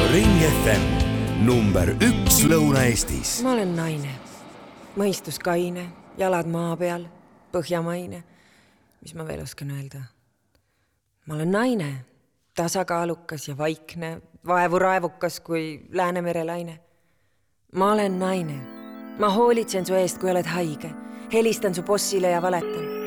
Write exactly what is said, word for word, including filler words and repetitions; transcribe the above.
Ring F M, number üks Lõuna-Eestis. Ma olen naine, mõistus kaine, jalad maa peal, põhjamaine. Mis ma veel oskan öelda? Ma olen naine, tasakaalukas ja vaikne, vaevu raevukas kui Läänemere laine. Ma olen naine. Ma hoolitsen su eest, kui oled haige. Helistan su bossile ja valetan.